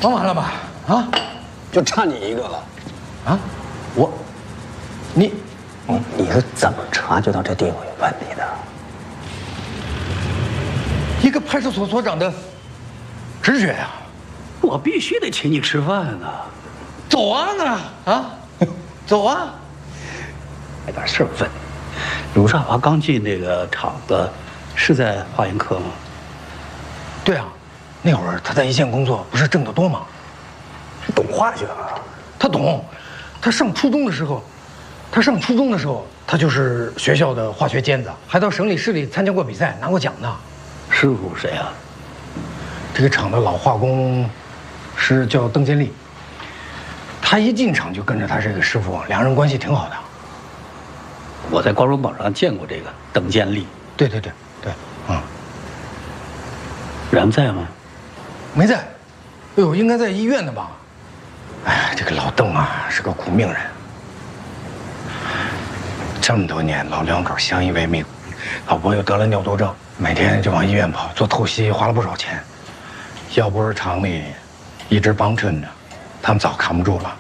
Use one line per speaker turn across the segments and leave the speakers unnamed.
忙完了吧？啊，
就差你一个了。
啊，你
是怎么察觉到这地方有问题的？
一个派出所所长的直觉呀！
我必须得请你吃饭啊！
走啊，走啊！
来点事儿问，鲁少华刚进那个厂子，是在化验科吗？
对啊，那会儿他在一线工作，不是挣得多吗？
懂化学啊？
他懂，他上初中的时候，他就是学校的化学尖子，还到省里市里参加过比赛，拿过奖呢。
师傅谁啊？
这个厂的老化工师叫邓建立，他一进厂就跟着他这个师傅，两人关系挺好的。
我在光荣榜上见过这个邓建立。
对，
人在吗？
没在。哎呦，应该在医院呢吧？哎呀，这个老邓啊，是个苦命人。这么多年，老两口相依为命，老婆又得了尿毒症，每天就往医院跑，做透析花了不少钱。要不是厂里一直帮衬着，他们早扛不住了。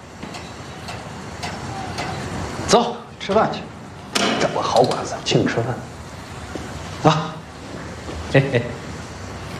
走，吃饭去。
找个好馆子请你吃饭。
走。嘿嘿。